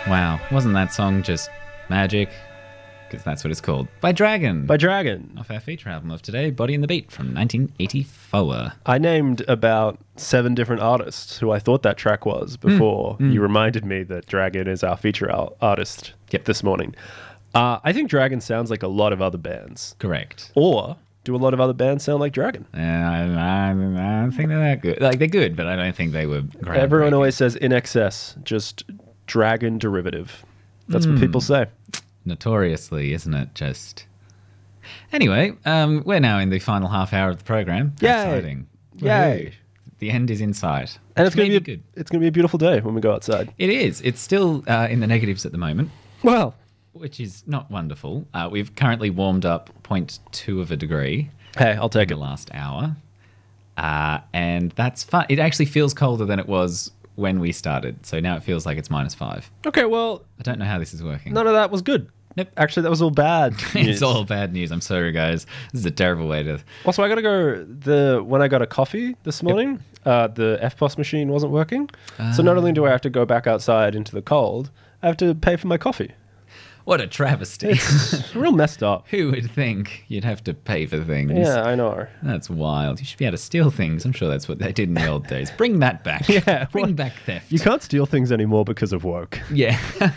Wow, wasn't that song just magic? Because that's what it's called. By Dragon. By Dragon. Off our feature album of today, Body and the Beat from 1984. I named about 7 different artists who I thought that track was before you reminded me that Dragon is our feature artist this morning. I think Dragon sounds like a lot of other bands. Correct. Or do a lot of other bands sound like Dragon? I don't think they're that good. Like, they're good, but I don't think they were great. Everyone always says In Excess, just Dragon derivative. That's what people say. Notoriously, isn't it? Just. Anyway, we're now in the final half hour of the program. Yay. Exciting. Yay. Woohoo. The end is in sight. And it's going to be good. It's going to be a beautiful day when we go outside. It is. It's still in the negatives at the moment, Well, which is not wonderful. We've currently warmed up 0.2 of a degree hey, I'll take in it. the last hour. And that's fun. It actually feels colder than it was when we started. So now it feels like it's -5. Okay, well, I don't know how this is working. none of that was good. Nope. Actually, that was all bad news. It's all bad news. I'm sorry, guys. This is a terrible way to... Also, I got to go. When I got a coffee this morning, the FPOS machine wasn't working. So not only do I have to go back outside into the cold, I have to pay for my coffee. What a travesty. It's real messed up. Who would think you'd have to pay for things? Yeah, I know. That's wild. You should be able to steal things. I'm sure that's what they did in the old days. Bring that back. Yeah, Bring well, back theft. You can't steal things anymore because of woke. Yeah.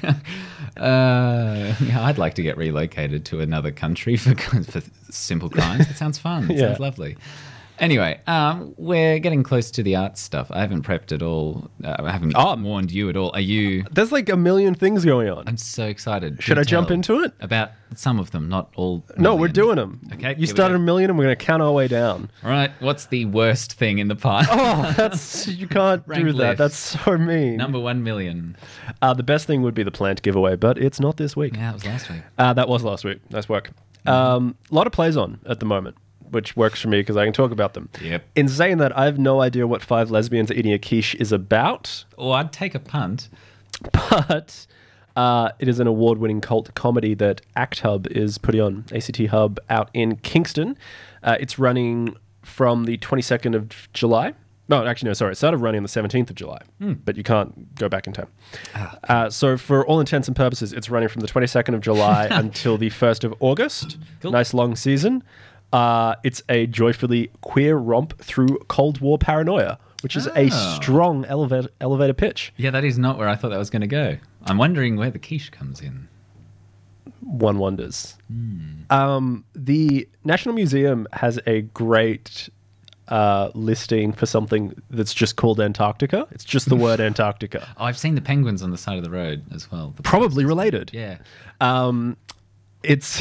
Yeah, I'd like to get relocated to another country for simple crimes. That sounds fun. It Yeah. sounds lovely. Anyway, we're getting close to the art stuff. I haven't prepped at all. I haven't warned you at all. Are you... There's like a million things going on. I'm so excited. Should Do I jump tell into it? About some of them, not all. No, we're million. doing them. Okay, here You we started go. a million and we're going to count our way down. All right, what's the worst thing in the pile? Oh, that's... You can't Rank do that. list. That's so mean. Number 1 million. The best thing would be the plant giveaway, but it's not this week. Yeah, that was last week. That was last week. Nice work. A lot of plays on at the moment, which works for me because I can talk about them. Yep. In saying that, I have no idea what 5 lesbians eating a quiche is about, Or I'd take a punt. but it is an award-winning cult comedy that ACT Hub is putting on, ACT Hub, out in Kingston. It's running from the 22nd of July. No, actually, no, sorry. It started running on the 17th of July, but you can't go back in time. So for all intents and purposes, it's running from the 22nd of July until the 1st of August. Cool. Nice long season. It's a joyfully queer romp through Cold War paranoia, which is a strong elevator pitch. Yeah, that is not where I thought that was going to go. I'm wondering where the quiche comes in. One wonders. The National Museum has a great listing for something that's just called Antarctica. It's just the word Antarctica. Oh, I've seen the penguins on the side of the road as well. The Probably related. Yeah. It's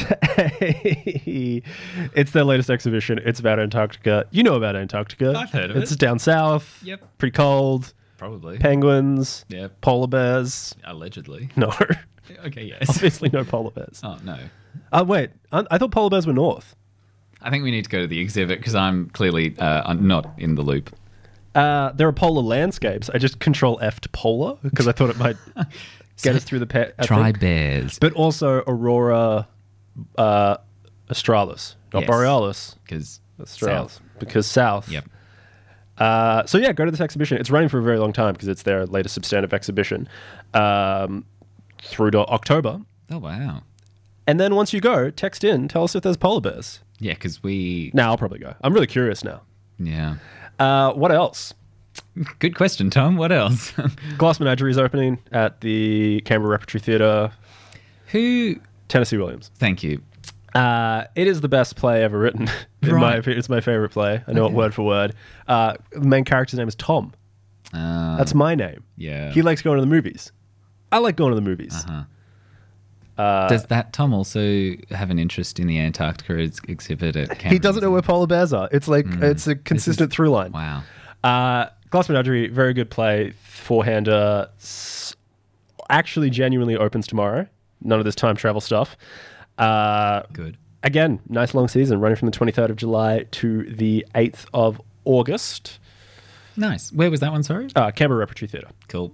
it's their latest exhibition. It's about Antarctica. You know about Antarctica. I've heard of it. It's down south. Yep. Pretty cold. Probably. Penguins. Yep. Polar bears. Allegedly. No. Okay, yes. Obviously no polar bears. Oh, no. Wait. I thought polar bears were north. I think we need to go to the exhibit because I'm clearly I'm not in the loop. There are polar landscapes. I just control F to polar because I thought it might get us through the pet. Try bears. But also Aurora Australis, not Yes. Borealis. Because Australis. Because south. Yep. So yeah, go to this exhibition. It's running for a very long time because it's their latest substantive exhibition through to October. Oh, wow. And then once you go, text in, tell us if there's polar bears. Yeah, because we... Now I'll probably go. I'm really curious now. Yeah. What else? Good question, Tom. What else? Glass Menagerie is opening at the Canberra Repertory Theatre. Who... Tennessee Williams. Thank you. It is the best play ever written. In my Right. opinion, it's my favorite play. I know it word for word. The main character's name is Tom. That's my name. Yeah. He likes going to the movies. I like going to the movies. Does that Tom also have an interest in the Antarctica exhibit at Canberra? He doesn't know where polar bears are. It's like it's a consistent through line. Wow. Glass Menagerie, very good play. Four-hander. Actually, genuinely opens tomorrow. None of this time travel stuff. Good. Again, nice long season, running from the 23rd of July to the 8th of August. Nice. Where was that one, sorry? Canberra Repertory Theatre. Cool.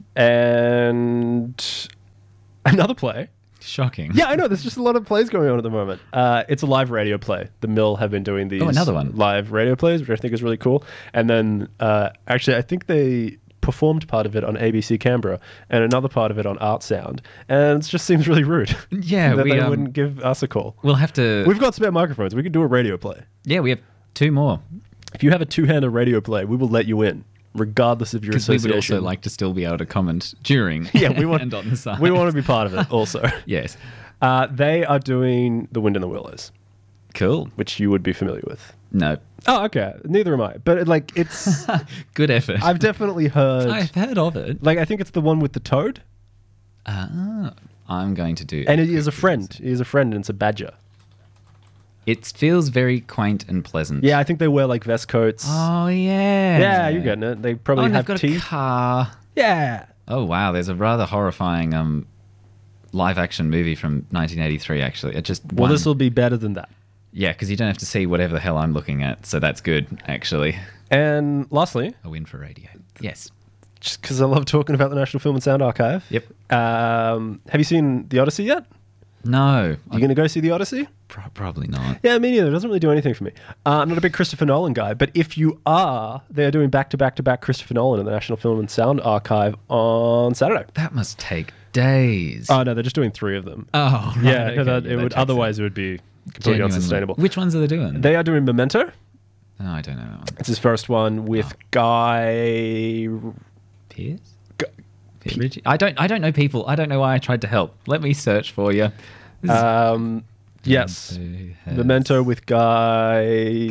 And another play. Shocking. Yeah, I know. There's just a lot of plays going on at the moment. It's a live radio play. The Mill have been doing these another one. live radio plays, which I think is really cool. And then, actually, I think they performed part of it on ABC Canberra and another part of it on Art Sound. And it just seems really rude. Yeah, that we they wouldn't give us a call. we'll have to. We've got spare microphones. We could do a radio play. Yeah, we have 2 more. If you have a two-hander radio play, we will let you in, regardless of your Because we association. would also like to still be able to comment during Yeah, we want and on the side. We want to be part of it also. Yes. They are doing The Wind in the Willows, Cool. which you would be familiar with. No. Oh, okay. Neither am I. But like, it's Good effort. I've definitely heard. I've heard of it. Like, I think it's the one with the toad, I'm going to do. and he is a friend. He is a friend, and it's a badger. It feels very quaint and pleasant. Yeah, I think they wear like vest coats. Oh yeah. Yeah, you're getting it. They probably and have they've got a teeth. car. Yeah. Oh wow, there's a rather horrifying live action movie from 1983. Actually, it just Well, won. this will be better than that. Yeah, because you don't have to see whatever the hell I'm looking at, so that's good. Actually, And lastly, a win for radio. Yes. just because I love talking about the National Film and Sound Archive. Yep. Have you seen The Odyssey yet? No, You going to go see The Odyssey? probably not. Yeah, me neither. It doesn't really do anything for me. I'm not a big Christopher Nolan guy, but if you are, they are doing back-to-back-to-back Christopher Nolan in the National Film and Sound Archive on Saturday. That must take days. Oh, no, they're just doing 3 of them. Oh, right, Yeah, okay, it that would checks otherwise it would be completely Genuinely. unsustainable. Which ones are they doing? They are doing Memento. Oh, I don't know that one. It's his first one with Guy. Pierce? Ritchie? I don't know people. I don't know why I tried to help. Let me search for you. Yes, Memento Memento with Guy.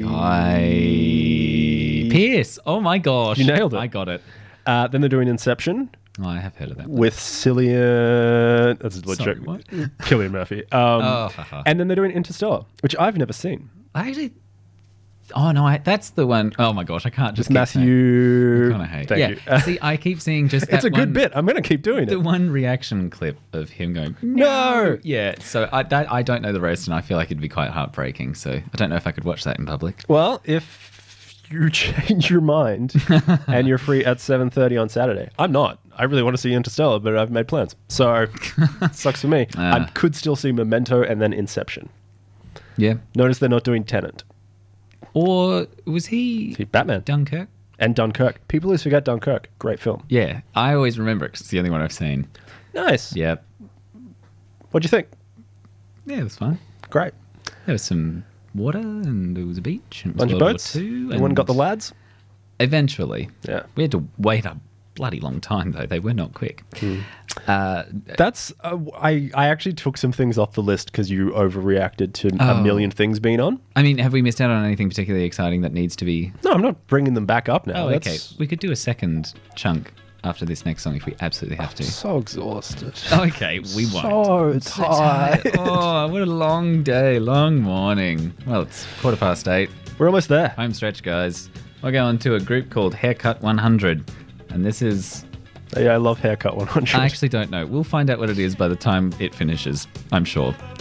Pierce. Oh my gosh. You nailed it. I got it. Then they're doing Inception Oh, I have heard of that. with Cillian. That's legit. Sorry, what? Cillian Murphy. Haha. And then they're doing Interstellar, which I've never seen. I actually. Oh no, that's the one. Oh my gosh, I can't just. With Matthew. Kind of hate. Thank Yeah. you. See, I keep seeing just. That It's a good one- bit. I'm going to keep doing The it. one reaction clip of him going No! Yeah, so I don't know the rest, and I feel like it'd be quite heartbreaking. So I don't know if I could watch that in public. Well, if you change your mind and you're free at 7:30 on Saturday, I'm not. I really want to see Interstellar, but I've made plans. So, sucks for me. I could still see Memento and then Inception. Yeah. Notice they're not doing Tenet. Or was he See, Batman. Dunkirk? And Dunkirk. People always forget Dunkirk. Great film. Yeah, I always remember it because it's the only one I've seen. Nice. Yeah, What'd you think? yeah, it was fun. Great. There was some water and there was a beach. And it was Bunch of World War boats. II, Anyone and got the lads? Eventually, Yeah. we had to wait a bloody long time though. They were not quick. That's I actually took some things off the list because you overreacted to a Oh. million things being on. I mean, have we missed out on anything particularly exciting that needs to be? No, I'm not bringing them back up now. Oh, okay. That's We could do a second chunk after this next song if we absolutely have to. so exhausted. Okay, we won't. So tired. Oh, what a long day, long morning. Well, it's 8:15. We're almost there. Home stretch, guys. We're going to a group called Haircut 100. And this is... Yeah, I love Haircut 100. I actually don't know. We'll find out what it is by the time it finishes, I'm sure.